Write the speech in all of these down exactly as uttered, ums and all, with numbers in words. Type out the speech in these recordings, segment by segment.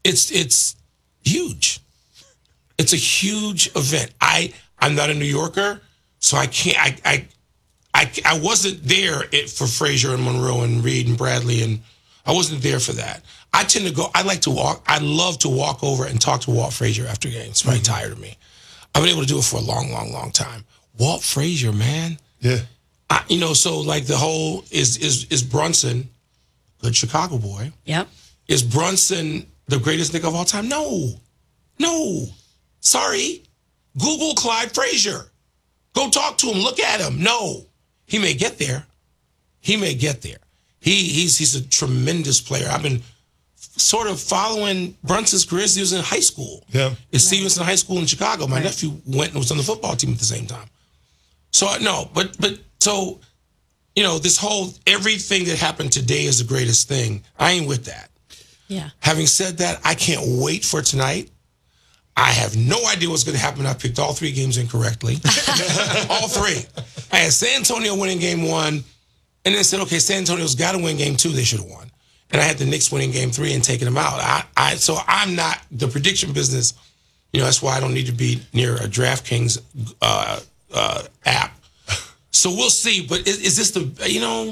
It's it's huge. It's a huge event. I I'm not a New Yorker, so I can't. I I I, I wasn't there it, for Frazier and Monroe and Reed and Bradley, and I wasn't there for that. I tend to go. I like to walk. I love to walk over and talk to Walt Frazier after games. It's very mm-hmm. tired of me. I've been able to do it for a long, long, long time. Walt Frazier, man. Yeah. I, you know, so like the whole is is is Brunson, good Chicago boy. Yep. Is Brunson the greatest Knick of all time? No, no. Sorry. Google Clyde Frazier. Go talk to him. Look at him. No, he may get there. He may get there. He he's he's a tremendous player. I've been sort of following Brunson's career since he was in high school. Yeah. At Stevenson High School in Chicago. My right. nephew went and was on the football team at the same time. So no, but but so, you know, this whole everything that happened today is the greatest thing. I ain't with that. Yeah. Having said that, I can't wait for tonight. I have no idea what's going to happen. I picked all three games incorrectly. all three. I had San Antonio winning game one, and then said, okay, San Antonio's got to win game two. They should have won. And I had the Knicks winning game three and taking them out. I, I so I'm not the prediction business. You know, that's why I don't need to be near a DraftKings uh, uh, app. So we'll see. But is, is this the, you know,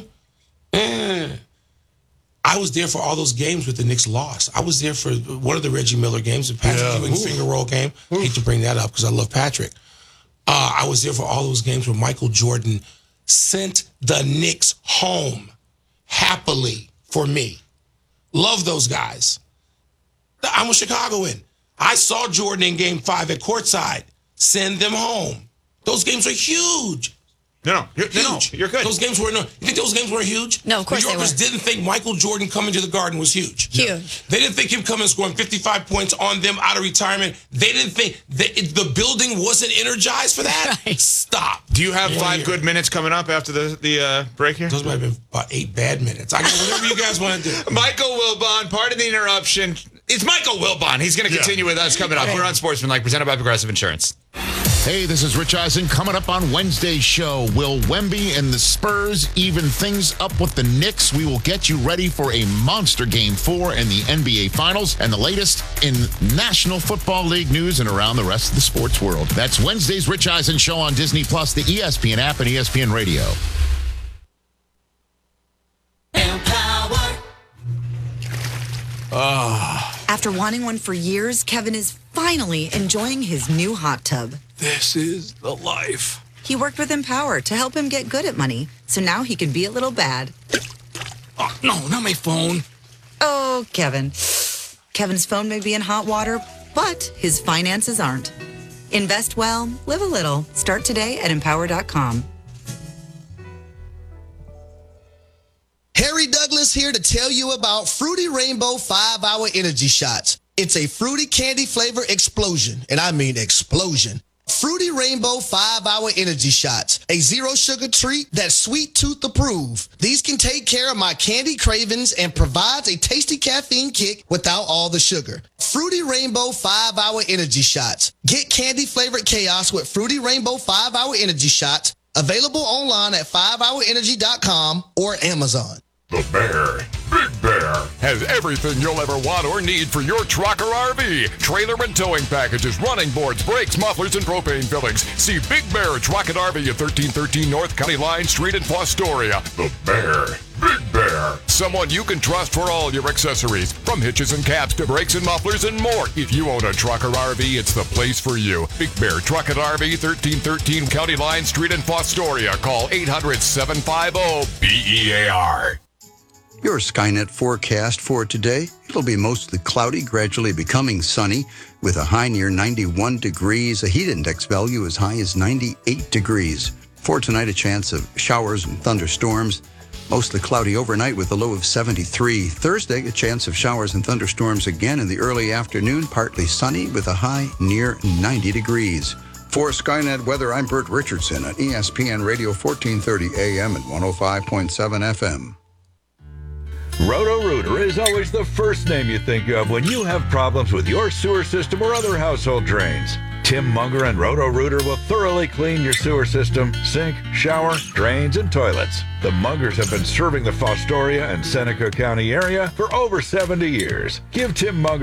eh. I was there for all those games with the Knicks loss. I was there for one of the Reggie Miller games, the Patrick yeah. Ewing finger roll game. Oof. Hate to bring that up because I love Patrick. Uh, I was there for all those games where Michael Jordan sent the Knicks home happily for me. Love those guys. I'm a Chicagoan. I saw Jordan in game five at courtside. Send them home. Those games are huge. No, no, you're, huge. no, you're good. Those games were no. You think those games were huge? No, of course New Yorkers they were. didn't think Michael Jordan coming to the Garden was huge. Huge. They didn't think him coming and scoring fifty-five points on them out of retirement. They didn't think that it, the building wasn't energized for that. Right. Stop. Do you have yeah, five yeah. good minutes coming up after the the uh, break here? Those might have been about eight bad minutes. I got whatever you guys want to do. Michael Wilbon, pardon the interruption. It's Michael Wilbon. He's going to continue yeah. with us coming up. We're on Sportsmanlike, presented by Progressive Insurance. Hey, this is Rich Eisen. Coming up on Wednesday's show, will Wemby and the Spurs even things up with the Knicks? We will get you ready for a monster Game four in the N B A Finals and the latest in National Football League news and around the rest of the sports world. That's Wednesday's Rich Eisen show on Disney Plus, the E S P N app, and E S P N Radio. Empower. Ah. After wanting one for years, Kevin is finally enjoying his new hot tub. This is the life. He worked with Empower to help him get good at money, so now he can be a little bad. Oh, no, not my phone. Oh, Kevin. Kevin's phone may be in hot water, but his finances aren't. Invest well, live a little. Start today at empower dot com. Harry Douglas here to tell you about Fruity Rainbow five hour Energy Shots. It's a fruity candy flavor explosion, and I mean explosion. Fruity Rainbow five hour Energy Shots, a zero-sugar treat that's sweet tooth approved. These can take care of my candy cravings and provides a tasty caffeine kick without all the sugar. Fruity Rainbow five hour Energy Shots. Get candy-flavored chaos with Fruity Rainbow five hour Energy Shots, available online at five hour energy dot com or Amazon. The Bear, Big Bear, has everything you'll ever want or need for your truck or R V. Trailer and towing packages, running boards, brakes, mufflers, and propane fillings. See Big Bear Truck and R V at thirteen thirteen North County Line Street in Fostoria. The Bear, Big Bear. Someone you can trust for all your accessories, from hitches and caps to brakes and mufflers and more. If you own a truck or R V, it's the place for you. Big Bear Truck and R V, thirteen thirteen County Line Street in Fostoria. Call eight hundred, seven five zero, B E A R. Your Skynet forecast for today, it'll be mostly cloudy, gradually becoming sunny, with a high near ninety-one degrees, a heat index value as high as ninety-eight degrees. For tonight, a chance of showers and thunderstorms, mostly cloudy overnight with a low of seventy-three. Thursday, a chance of showers and thunderstorms again in the early afternoon, partly sunny with a high near ninety degrees. For Skynet Weather, I'm Bert Richardson on E S P N Radio fourteen thirty A M and one oh five point seven F M. Roto-Rooter is always the first name you think of when you have problems with your sewer system or other household drains. Tim Munger and Roto-Rooter will thoroughly clean your sewer system, sink, shower, drains, and toilets. The Mungers have been serving the Fostoria and Seneca County area for over seventy years. Give Tim Munger